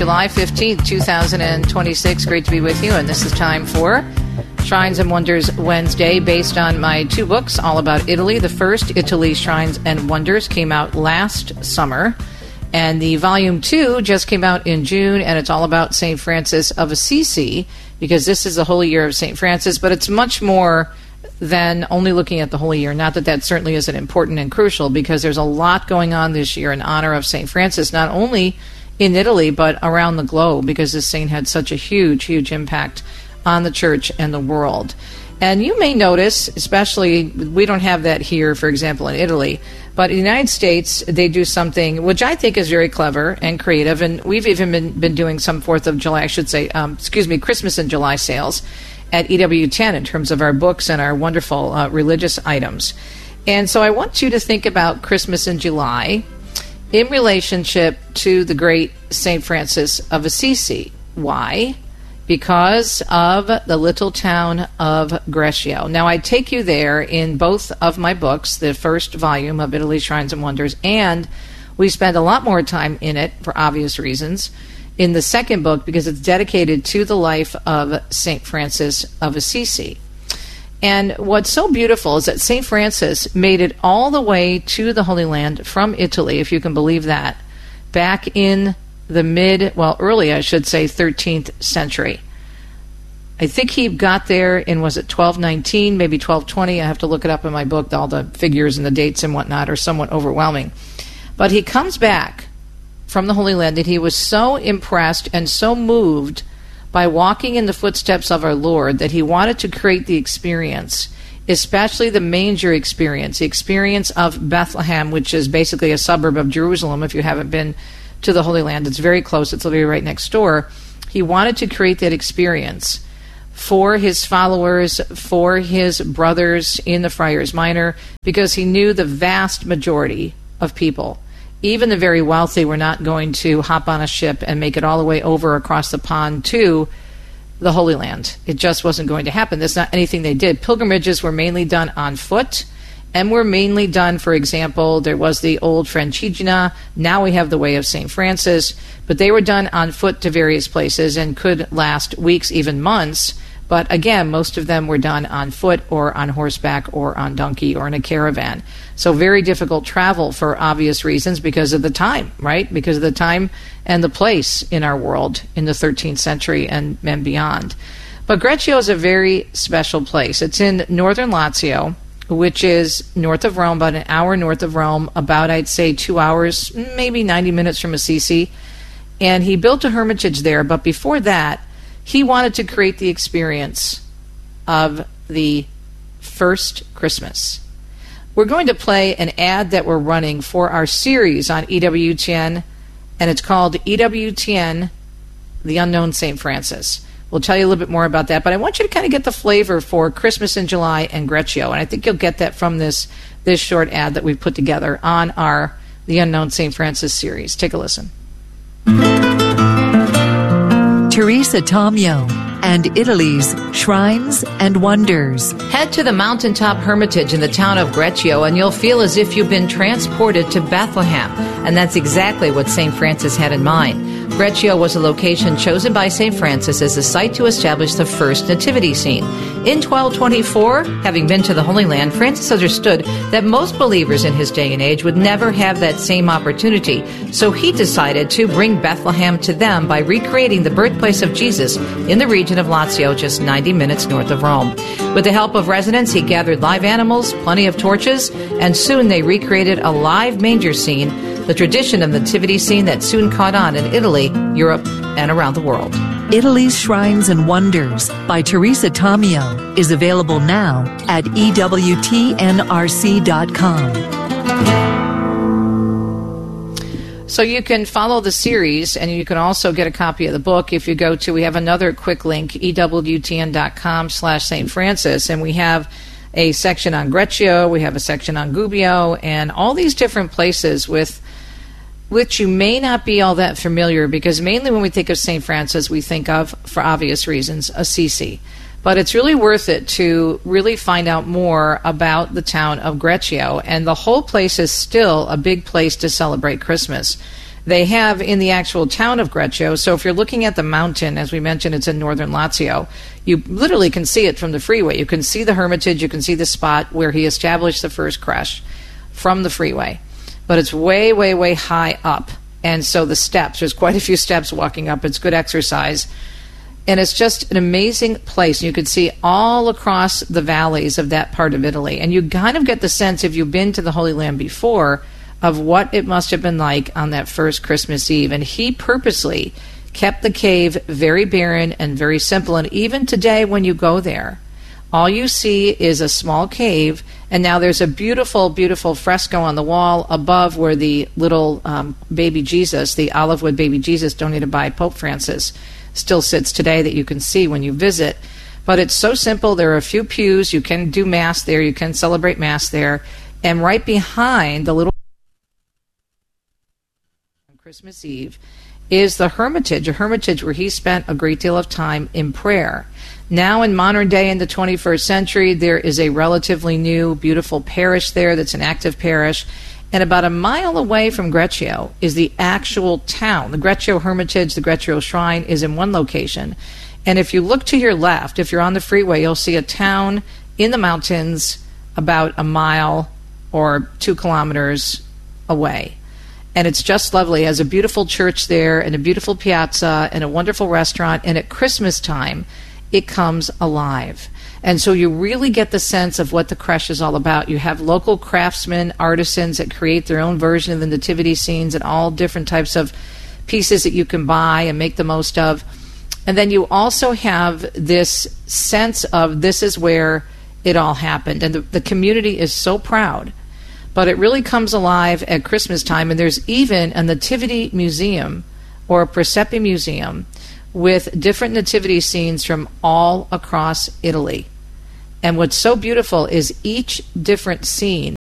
July 15th, 2026. Great to be with you, and this is time for Shrines and Wonders Wednesday, based on my two books all about Italy. The first, Italy, Shrines and Wonders, came out last summer, and the volume 2 just came out in June, and it's all about St. Francis of Assisi, because this is the Holy Year of St. Francis, but it's much more than only looking at the Holy Year. Not that that certainly isn't important and crucial, because there's a lot going on this year in honor of St. Francis, not only in Italy, but around the globe, because this saint had such a huge, huge impact on the church and the world. And you may notice, especially, we don't have that here, for example, in Italy, but in the United States, they do something which I think is very clever and creative, and we've even been doing some 4th of July, Christmas in July sales at EWTN in terms of our books and our wonderful religious items. And so I want you to think about Christmas in July in relationship to the great St. Francis of Assisi. Why? Because of the little town of Greccio. Now, I take you there in both of my books, the first volume of Italy, Shrines and Wonders, and we spend a lot more time in it, for obvious reasons, in the second book, because it's dedicated to the life of St. Francis of Assisi. And what's so beautiful is that St. Francis made it all the way to the Holy Land from Italy, if you can believe that, back in the early 13th century. I think he got there in, 1219, maybe 1220? I have to look it up in my book. All the figures and the dates and whatnot are somewhat overwhelming. But he comes back from the Holy Land, and he was so impressed and so moved by walking in the footsteps of our Lord that he wanted to create the experience, especially the manger experience, the experience of Bethlehem, which is basically a suburb of Jerusalem. If you haven't been to the Holy Land, it's very close. It's literally right next door. He wanted to create that experience for his followers, for his brothers in the Friars Minor, because he knew the vast majority of people, even the very wealthy, were not going to hop on a ship and make it all the way over across the pond to the Holy Land. It just wasn't going to happen. That's not anything they did. Pilgrimages were mainly done on foot, and were mainly done, for example, there was the old Francigena, now we have the Way of St. Francis, but they were done on foot to various places and could last weeks, even months. But again, most of them were done on foot or on horseback or on donkey or in a caravan. So very difficult travel for obvious reasons, because of the time, right? Because of the time and the place in our world in the 13th century and beyond. But Greccio is a very special place. It's in northern Lazio, which is north of Rome, about an hour north of Rome, about, I'd say, 2 hours, maybe 90 minutes from Assisi. And he built a hermitage there, but before that, he wanted to create the experience of the first Christmas. We're going to play an ad that we're running for our series on EWTN, and it's called EWTN, The Unknown St. Francis. We'll tell you a little bit more about that, but I want you to kind of get the flavor for Christmas in July and Greccio, and I think you'll get that from this short ad that we've put together on our The Unknown St. Francis series. Take a listen. Teresa Tomeo and Italy's Shrines and Wonders. Head to the Mountaintop Hermitage in the town of Greccio, and you'll feel as if you've been transported to Bethlehem. And that's exactly what St. Francis had in mind. Greccio was a location chosen by St. Francis as the site to establish the first nativity scene. In 1224, having been to the Holy Land, Francis understood that most believers in his day and age would never have that same opportunity. So he decided to bring Bethlehem to them by recreating the birthplace of Jesus in the region of Lazio, just 90 minutes north of Rome. With the help of residents, he gathered live animals, plenty of torches, and soon they recreated a live manger scene, the tradition of the nativity scene that soon caught on in Italy, Europe, and around the world. Italy's Shrines and Wonders by Teresa Tomeo is available now at EWTNRC.com. So you can follow the series, and you can also get a copy of the book if you go to, we have another quick link, EWTN.com/St. Francis, and we have a section on Greccio, we have a section on Gubbio, and all these different places with which you may not be all that familiar, because mainly when we think of St. Francis, we think of, for obvious reasons, Assisi. But it's really worth it to really find out more about the town of Greccio, and the whole place is still a big place to celebrate Christmas. They have in the actual town of Greccio, so if you're looking at the mountain, as we mentioned, it's in northern Lazio, you literally can see it from the freeway. You can see the Hermitage, you can see the spot where he established the first creche from the freeway. But it's way, way, way high up. And so the steps, there's quite a few steps walking up. It's good exercise. And it's just an amazing place. You can see all across the valleys of that part of Italy. And you kind of get the sense, if you've been to the Holy Land before, of what it must have been like on that first Christmas Eve. And he purposely kept the cave very barren and very simple. And even today, when you go there, all you see is a small cave, and now there's a beautiful, beautiful fresco on the wall above where the little baby Jesus, the olive wood baby Jesus donated by Pope Francis, still sits today that you can see when you visit. But it's so simple. There are a few pews. You can do Mass there. You can celebrate Mass there. And right behind the little Christmas Eve is the Hermitage, a hermitage where he spent a great deal of time in prayer. Now in modern day, in the 21st century, there is a relatively new, beautiful parish there that's an active parish. And about a mile away from Greccio is the actual town. The Greccio Hermitage, the Greccio Shrine, is in one location. And if you look to your left, if you're on the freeway, you'll see a town in the mountains about a mile or 2 kilometers away. And it's just lovely. It has a beautiful church there and a beautiful piazza and a wonderful restaurant. And at Christmas time, it comes alive. And so you really get the sense of what the creche is all about. You have local craftsmen, artisans that create their own version of the nativity scenes and all different types of pieces that you can buy and make the most of. And then you also have this sense of this is where it all happened. And the community is so proud. But it really comes alive at Christmas time, and there's even a nativity museum or a Presepe museum with different nativity scenes from all across Italy. And what's so beautiful is each different scene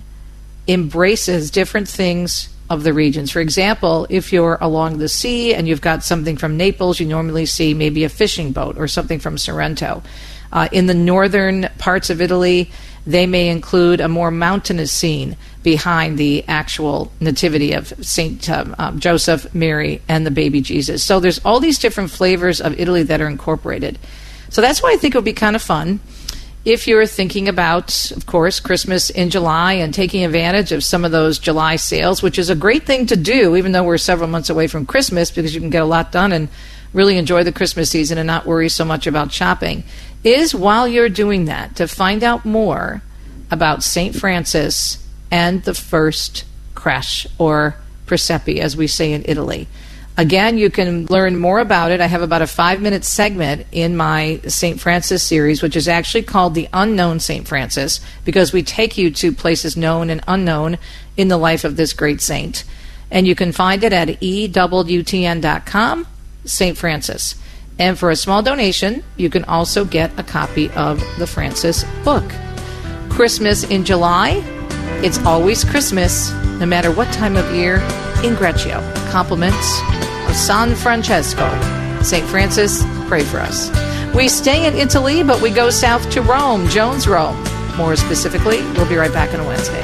embraces different things of the regions. For example, if you're along the sea and you've got something from Naples, you normally see maybe a fishing boat or something from Sorrento. In the northern parts of Italy, they may include a more mountainous scene behind the actual nativity of St. Joseph, Mary, and the baby Jesus. So there's all these different flavors of Italy that are incorporated. So that's why I think it would be kind of fun if you're thinking about, of course, Christmas in July and taking advantage of some of those July sales, which is a great thing to do, even though we're several months away from Christmas, because you can get a lot done and really enjoy the Christmas season and not worry so much about shopping, is while you're doing that, to find out more about St. Francis and the first creche, or Presepe, as we say in Italy. Again, you can learn more about it. I have about a 5-minute segment in my St. Francis series, which is actually called The Unknown St. Francis, because we take you to places known and unknown in the life of this great saint. And you can find it at EWTN.com, St. Francis. And for a small donation, you can also get a copy of the Francis book. Christmas in July, it's always Christmas, no matter what time of year, in Greccio. Compliments of San Francesco. St. Francis, pray for us. We stay in Italy, but we go south to Rome, Jones, Rome. More specifically, we'll be right back on a Wednesday.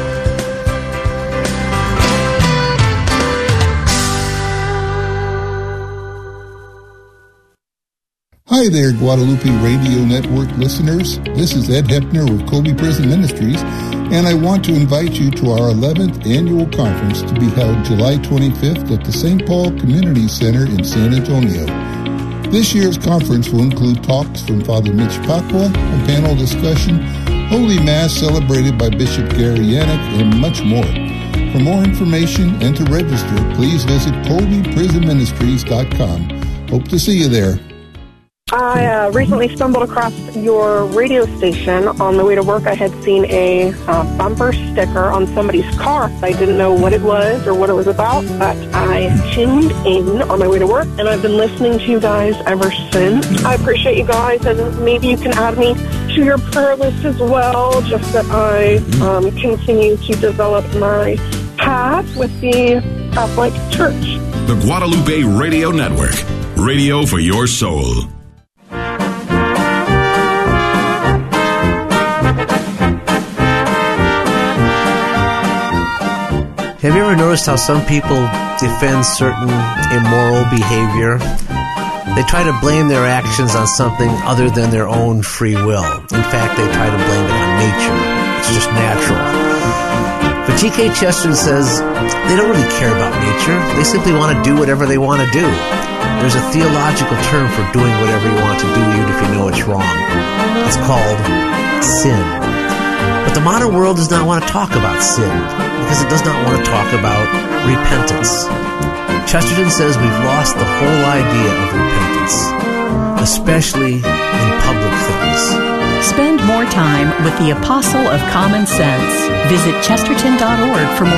Hi there, Guadalupe Radio Network listeners. This is Ed Hepner with Kobe Prison Ministries, and I want to invite you to our 11th annual conference to be held July 25th at the St. Paul Community Center in San Antonio. This year's conference will include talks from Father Mitch Pacwa, a panel discussion, Holy Mass celebrated by Bishop Gary Yannick, and much more. For more information and to register, please visit KobePrisonMinistries.com. Hope to see you there. I recently stumbled across your radio station on the way to work. I had seen a bumper sticker on somebody's car. I didn't know what it was or what it was about, but I tuned in on my way to work, and I've been listening to you guys ever since. I appreciate you guys, and maybe you can add me to your prayer list as well, just that I continue to develop my path with the Catholic Church. The Guadalupe Radio Network. Radio for your soul. Have you ever noticed how some people, defend certain immoral behavior, they try to blame their actions on something other than their own free will. In fact, they try to blame it on nature. It's just natural. But G.K. Chesterton says they don't really care about nature. They simply want to do whatever they want to do. There's a theological term for doing whatever you want to do, even if you know it's wrong. It's called sin. But the modern world does not want to talk about sin because it does not want to talk about repentance. Chesterton says we've lost the whole idea of repentance, especially in public things. Spend more time with the Apostle of Common Sense. Visit Chesterton.org for more